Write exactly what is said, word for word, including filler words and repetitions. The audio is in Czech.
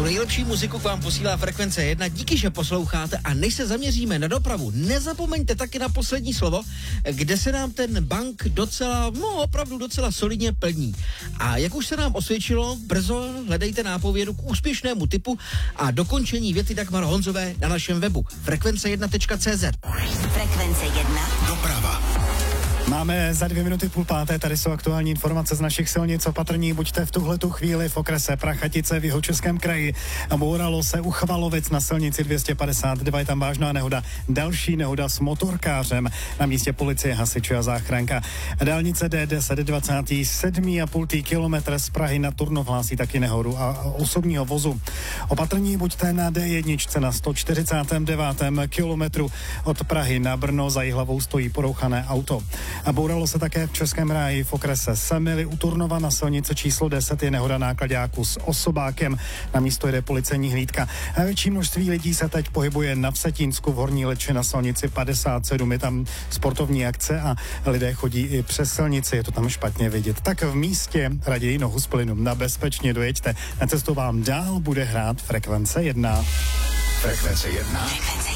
Tu nejlepší muziku k vám posílá Frekvence jedna. Díky, že posloucháte, a než se zaměříme na dopravu, nezapomeňte taky na poslední slovo, kde se nám ten bank docela, no opravdu docela solidně plní. A jak už se nám osvědčilo, brzo hledejte nápovědu k úspěšnému typu a dokončení věty Dagmar Honzové na našem webu frekvence jedna tečka cé zet. Frekvence jedna. Doprava. Máme za dvě minuty půl páté, tady jsou aktuální informace z našich silnic. Opatrní buďte v tuhletu chvíli v okrese Prachatice v Jihočeském kraji. Bouralo se u Chvalovic na silnici dvě stě padesát dva, je tam vážná nehoda. Další nehoda s motorkářem. Na místě policie, hasiči a záchranka. Dálnice D deset dvacet sedm a půl kilometr z Prahy na Turnov hlásí taky nehodu a osobního vozu. Opatrní buďte na D jedna na sto čtyřicátém devátém kilometru od Prahy na Brno, za Jihlavou stojí porouchané auto. A bouralo se také v Českém ráji v okrese Semily u Turnova. Na silnici číslo deset je nehoda náklaďáku s osobákem. Na místo jede policejní hlídka. A větší množství lidí se teď pohybuje na Vsetínsku v Horní Leči na silnici padesát sedm. Je tam sportovní akce a lidé chodí i přes silnici. Je to tam špatně vidět. Tak v místě raději nohu z plynu. Na bezpečně dojeďte. Na cestu vám dál bude hrát Frekvence jedna. Frekvence jedna.